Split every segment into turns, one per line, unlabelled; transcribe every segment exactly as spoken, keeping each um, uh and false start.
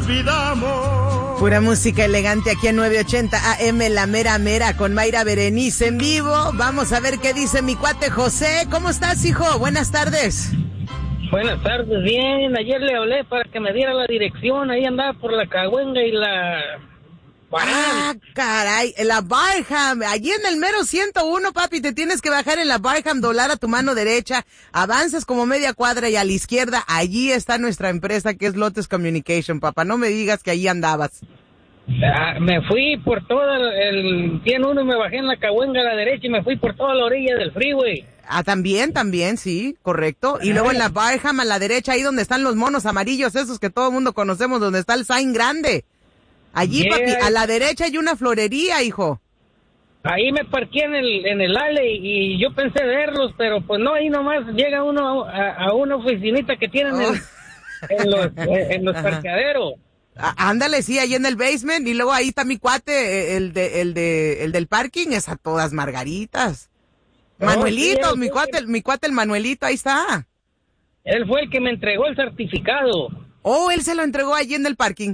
olvidamos.
Pura música elegante aquí en nueve ochenta A M, La Mera Mera, con Mayra Berenice en vivo. Vamos a ver qué dice mi cuate José. ¿Cómo estás, hijo? Buenas tardes.
Buenas tardes, bien. Ayer le hablé para que me diera la dirección. Ahí andaba por la Cahuenga y la...
Ah, caray, la Barham, allí en el mero ciento uno, papi, te tienes que bajar en la Barham, doblar a tu mano derecha, avanzas como media cuadra y a la izquierda, allí está nuestra empresa que es Lotus Communication, papá, no me digas que allí andabas.
Ah, me fui por todo el ciento uno y me bajé en la Cahuenga a la derecha y me fui por toda la orilla del freeway.
Ah, también, también, sí, correcto. Y luego en la Barham a la derecha, ahí donde están los monos amarillos, esos que todo el mundo conocemos, donde está el sign grande. Allí, yeah. Papi, a la derecha hay una florería, hijo.
Ahí me parqué en el en el ale y yo pensé verlos, pero pues no, ahí nomás llega uno a, a una oficinita que tienen oh. en, en los, en los parqueaderos.
Ándale, sí, ahí en el basement, y luego ahí está mi cuate, el de el de el del parking, es a todas margaritas. Oh, Manuelito, sí, mi cuate, el, mi cuate el Manuelito, ahí está.
Él fue el que me entregó el certificado.
Oh, él se lo entregó allí en el parking.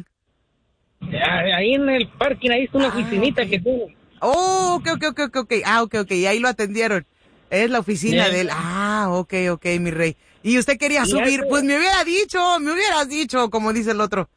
Ahí en el parking, ahí está una ah, oficinita okay. que tuvo.
Oh, ok, ok, ok, ok, ok. Ah, ok, ok, y ahí lo atendieron. Es la oficina yeah. de él. Ah, ok, ok, mi rey. Y usted quería y subir, hace... pues me hubiera dicho, me hubieras dicho, como dice el otro.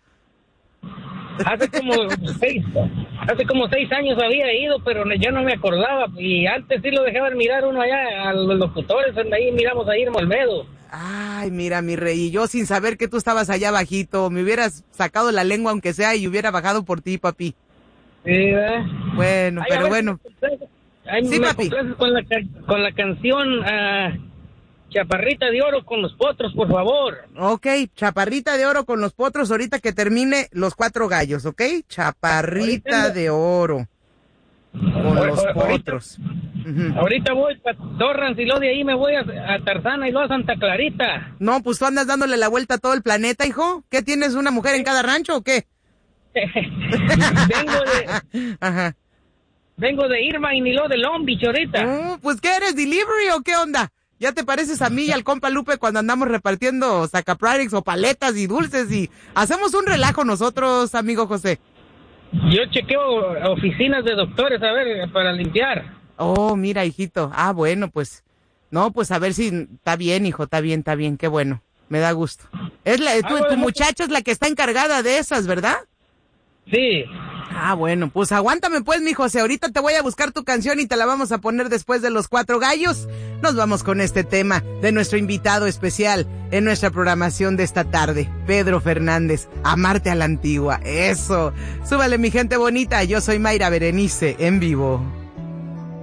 Hace como seis, hace como seis años había ido, pero yo no me acordaba. Y antes sí lo dejaban mirar uno allá, a los locutores, donde ahí miramos a Irma Olmedo.
Ay, mira, mi rey, y yo sin saber que tú estabas allá bajito, me hubieras sacado la lengua aunque sea y hubiera bajado por ti, papi.
Sí, ¿eh?
Bueno, ay, pero bueno.
Ay, sí, me papi. Con la, con la canción uh, Chaparrita de Oro con los Potros, por favor.
Ok, Chaparrita de Oro con los Potros, ahorita que termine Los Cuatro Gallos, ¿ok? Chaparrita ahorita de Oro con
ahorita,
los Potros.
Uh-huh. Ahorita voy para Torrance y luego de ahí me voy a, a Tarzana y luego a Santa Clarita.
No, pues tú andas dándole la vuelta a todo el planeta, hijo. ¿Qué, tienes una mujer en cada rancho o qué?
Vengo de... Ajá. Vengo de Irma y Nilo de Long Beach ahorita.
Uh, pues ¿qué eres, delivery o qué onda? ¿Ya te pareces a mí y al compa Lupe cuando andamos repartiendo sacaprarix o paletas y dulces y hacemos un relajo nosotros, amigo José?
Yo chequeo oficinas de doctores, a ver, para limpiar.
Oh, mira, hijito. Ah, bueno, pues, no, pues a ver si está bien, hijo, está bien, está bien, qué bueno. Me da gusto. Es la, tu, ah, bueno. tu muchacha es la que está encargada de esas, ¿verdad?
Sí.
Ah, bueno, pues aguántame pues, mi José, ahorita te voy a buscar tu canción y te la vamos a poner después de Los Cuatro Gallos. Nos vamos con este tema de nuestro invitado especial en nuestra programación de esta tarde, Pedro Fernández, Amarte a la Antigua. Eso. Súbale, mi gente bonita, yo soy Mayra Berenice, en vivo.